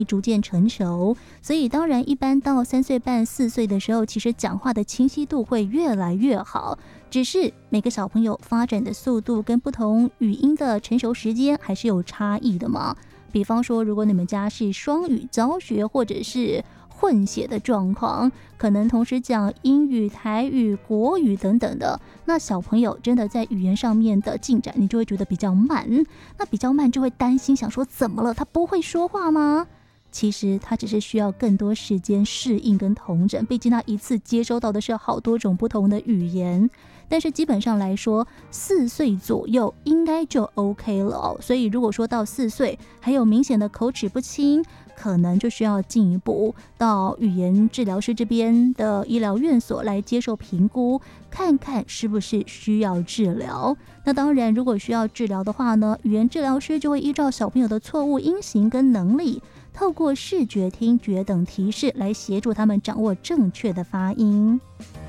逐渐成熟，所以当然一般到3岁半、4岁的时候，其实讲话的清晰度会越来越好。只是每个小朋友发展的速度跟不同语音的成熟时间还是有差异的嘛。比方说，如果你们家是双语教学或者是混血的状况，可能同时讲英语、台语、国语等等的，那小朋友真的在语言上面的进展，你就会觉得比较慢。那比较慢就会担心，想说怎么了？他不会说话吗？其实他只是需要更多时间适应跟统整，毕竟他一次接收到的是好多种不同的语言。但是基本上来说，4岁左右应该就 OK 了哦。所以如果说到4岁还有明显的口齿不清，可能就需要进一步到语言治疗师这边的医疗院所来接受评估，看看是不是需要治疗。那当然，如果需要治疗的话呢，语言治疗师就会依照小朋友的错误音型跟能力，透过视觉、听觉等提示来协助他们掌握正确的发音。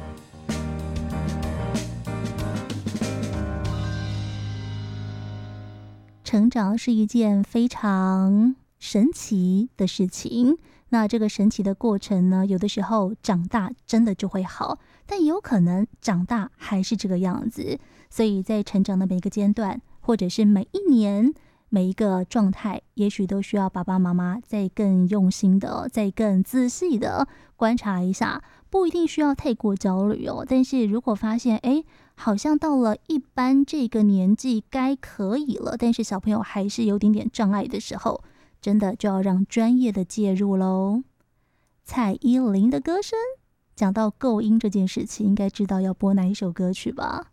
成长是一件非常神奇的事情，那这个神奇的过程呢，有的时候长大真的就会好，但也有可能长大还是这个样子。所以在成长的每一个阶段，或者是每一年每一个状态，也许都需要爸爸妈妈再更用心的、再更仔细的观察一下，不一定需要太过焦虑哦。但是如果发现，好像到了一般这个年纪该可以了，但是小朋友还是有点障碍的时候，真的就要让专业的介入喽。蔡依林的歌声，讲到构音这件事情，应该知道要播哪一首歌曲吧？